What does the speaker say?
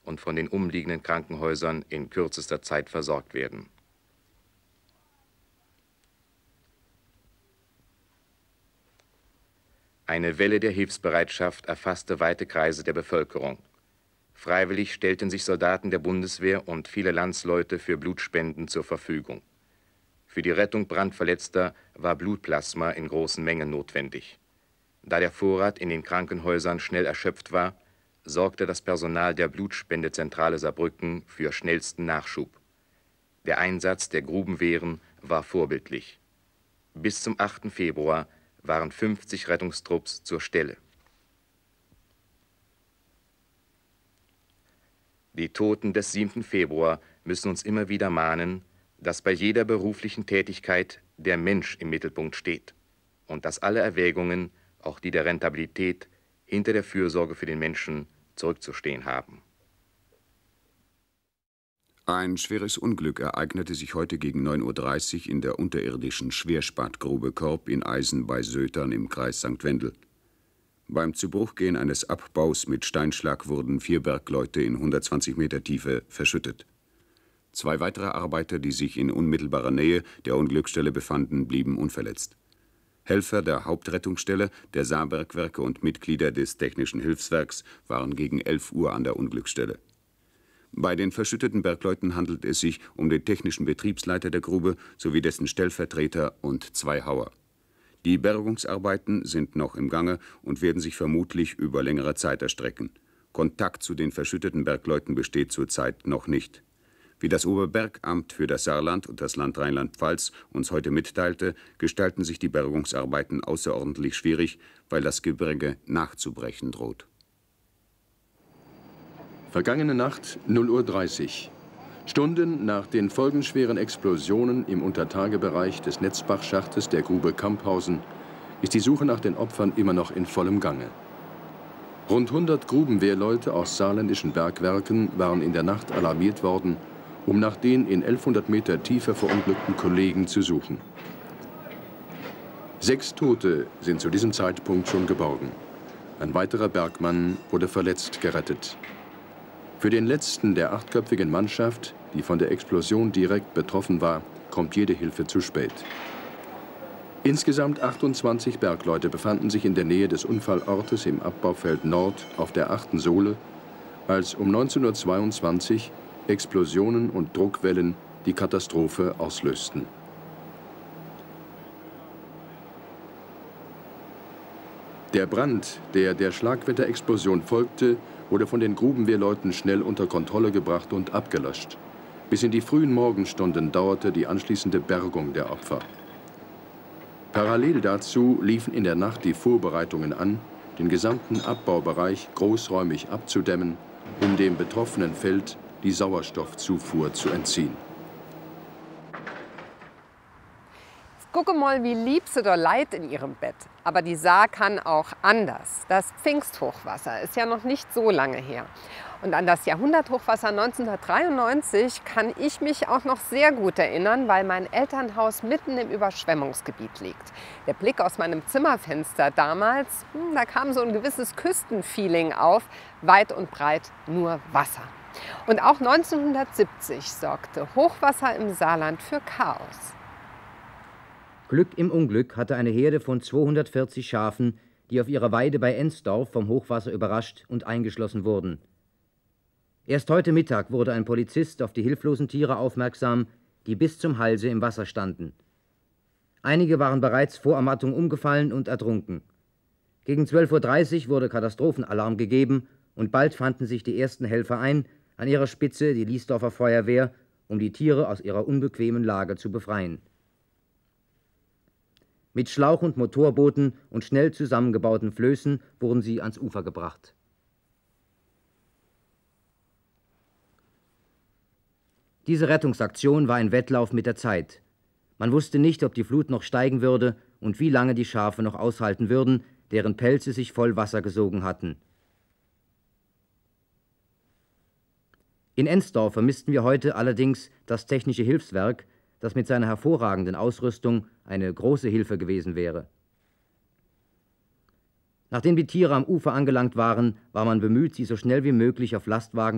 und von den umliegenden Krankenhäusern in kürzester Zeit versorgt werden. Eine Welle der Hilfsbereitschaft erfasste weite Kreise der Bevölkerung. Freiwillig stellten sich Soldaten der Bundeswehr und viele Landsleute für Blutspenden zur Verfügung. Für die Rettung Brandverletzter war Blutplasma in großen Mengen notwendig. Da der Vorrat in den Krankenhäusern schnell erschöpft war, sorgte das Personal der Blutspendezentrale Saarbrücken für schnellsten Nachschub. Der Einsatz der Grubenwehren war vorbildlich. Bis zum 8. Februar waren 50 Rettungstrupps zur Stelle. Die Toten des 7. Februar müssen uns immer wieder mahnen, dass bei jeder beruflichen Tätigkeit der Mensch im Mittelpunkt steht und dass alle Erwägungen, auch die der Rentabilität, hinter der Fürsorge für den Menschen zurückzustehen haben. Ein schweres Unglück ereignete sich heute gegen 9:30 Uhr in der unterirdischen Schwerspatgrube Korb in Eisen bei Sötern im Kreis St. Wendel. Beim Zubruchgehen eines Abbaus mit Steinschlag wurden 4 Bergleute in 120 Meter Tiefe verschüttet. 2 weitere Arbeiter, die sich in unmittelbarer Nähe der Unglücksstelle befanden, blieben unverletzt. Helfer der Hauptrettungsstelle, der Saarbergwerke und Mitglieder des Technischen Hilfswerks waren gegen 11 Uhr an der Unglücksstelle. Bei den verschütteten Bergleuten handelt es sich um den technischen Betriebsleiter der Grube sowie dessen Stellvertreter und 2 Hauer. Die Bergungsarbeiten sind noch im Gange und werden sich vermutlich über längere Zeit erstrecken. Kontakt zu den verschütteten Bergleuten besteht zurzeit noch nicht. Wie das Oberbergamt für das Saarland und das Land Rheinland-Pfalz uns heute mitteilte, gestalten sich die Bergungsarbeiten außerordentlich schwierig, weil das Gebirge nachzubrechen droht. Vergangene Nacht 0:30 Uhr. Stunden nach den folgenschweren Explosionen im Untertagebereich des Netzbachschachtes der Grube Kamphausen ist die Suche nach den Opfern immer noch in vollem Gange. Rund 100 Grubenwehrleute aus saarländischen Bergwerken waren in der Nacht alarmiert worden, um nach den in 1100 Meter Tiefe verunglückten Kollegen zu suchen. 6 Tote sind zu diesem Zeitpunkt schon geborgen. Ein weiterer Bergmann wurde verletzt gerettet. Für den letzten der 8-köpfigen Mannschaft, die von der Explosion direkt betroffen war, kommt jede Hilfe zu spät. Insgesamt 28 Bergleute befanden sich in der Nähe des Unfallortes im Abbaufeld Nord auf der 8. Sohle, als um 19:22 Uhr Explosionen und Druckwellen die Katastrophe auslösten. Der Brand, der der Schlagwetterexplosion folgte, wurde von den Grubenwehrleuten schnell unter Kontrolle gebracht und abgelöscht. Bis in die frühen Morgenstunden dauerte die anschließende Bergung der Opfer. Parallel dazu liefen in der Nacht die Vorbereitungen an, den gesamten Abbaubereich großräumig abzudämmen, um dem betroffenen Feld die Sauerstoffzufuhr zu entziehen. Gucke mal, wie lieb sie da leid in ihrem Bett. Aber die Saar kann auch anders. Das Pfingsthochwasser ist ja noch nicht so lange her. Und an das Jahrhunderthochwasser 1993 kann ich mich auch noch sehr gut erinnern, weil mein Elternhaus mitten im Überschwemmungsgebiet liegt. Der Blick aus meinem Zimmerfenster damals, da kam so ein gewisses Küstenfeeling auf, weit und breit nur Wasser. Und auch 1970 sorgte Hochwasser im Saarland für Chaos. Glück im Unglück hatte eine Herde von 240 Schafen, die auf ihrer Weide bei Ensdorf vom Hochwasser überrascht und eingeschlossen wurden. Erst heute Mittag wurde ein Polizist auf die hilflosen Tiere aufmerksam, die bis zum Halse im Wasser standen. Einige waren bereits vor Ermattung umgefallen und ertrunken. Gegen 12:30 Uhr wurde Katastrophenalarm gegeben und bald fanden sich die ersten Helfer ein, an ihrer Spitze die Liesdorfer Feuerwehr, um die Tiere aus ihrer unbequemen Lage zu befreien. Mit Schlauch- und Motorbooten und schnell zusammengebauten Flößen wurden sie ans Ufer gebracht. Diese Rettungsaktion war ein Wettlauf mit der Zeit. Man wusste nicht, ob die Flut noch steigen würde und wie lange die Schafe noch aushalten würden, deren Pelze sich voll Wasser gesogen hatten. In Ensdorf vermissten wir heute allerdings das Technische Hilfswerk, das mit seiner hervorragenden Ausrüstung eine große Hilfe gewesen wäre. Nachdem die Tiere am Ufer angelangt waren, war man bemüht, sie so schnell wie möglich auf Lastwagen